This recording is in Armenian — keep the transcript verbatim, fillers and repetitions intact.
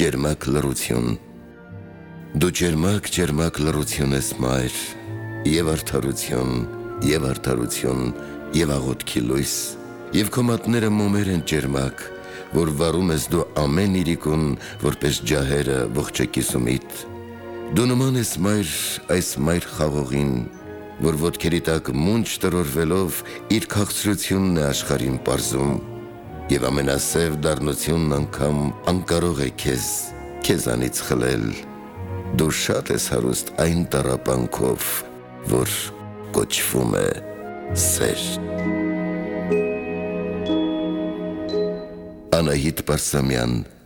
Ջերմակ լռություն։ Դու ջերմակ ջերմակ լռություն ես մայր, և արդարություն, և արդարություն, և աղոթքի լույս, և քո մատները մոմեր են ջերմակ, որ վառում ես դու ամեն իրիկուն, որպես ջահերը ողջակիզումիդ։ Դու նման ես մայր այս մայր խաղողին, որ ոտքերի տակ մունջ տրորվելով իր քաղցրությունն է աշխարհին պարզում, և ամենասև դառնությունն անգամ անկարող է քեզ, քեզանից խլել։ Դու շատ ես հարուստ այն տառապանքով, որ կոչվում է սեր։ Անահիտ Պարսամյան